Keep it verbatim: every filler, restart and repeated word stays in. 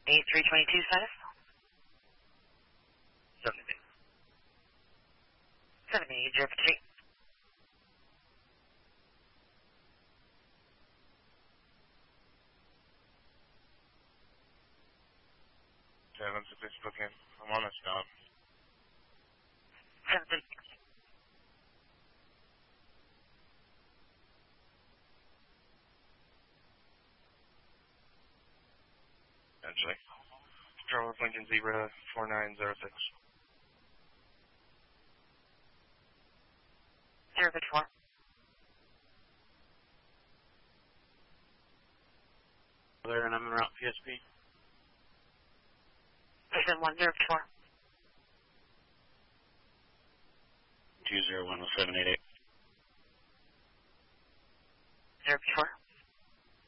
eight three twenty-two status? seventy. seventy, zero three. seven six six booking. I'm on the stop. seven six. Actually. Charles Lincoln Zebra four nine zero six. zero good four. There, and I'm en route P S P. Person one zero four. two zero one seven eight eight. zero four.